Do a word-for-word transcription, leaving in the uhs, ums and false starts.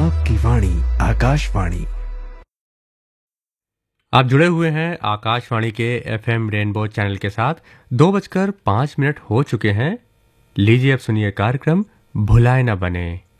आपकी वाणी आकाशवाणी। आप जुड़े हुए हैं आकाशवाणी के एफएम रेनबो चैनल के साथ। दो बजकर पाँच मिनट हो चुके हैं। लीजिए अब सुनिए कार्यक्रम भुलाए न बने।